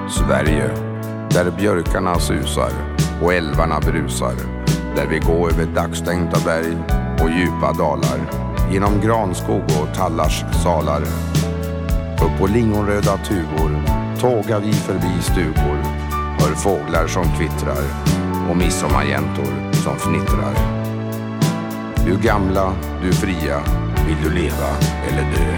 Sverige, där björkarna susar och älvarna brusar, där vi går över dagstänkta berg och djupa dalar, genom granskog och tallars salar. Upp på lingonröda tuvor tågar vi förbi stugor, hör fåglar som kvittrar och midsommarjäntor som fnittrar. Du gamla, du fria, vill du leva eller dö?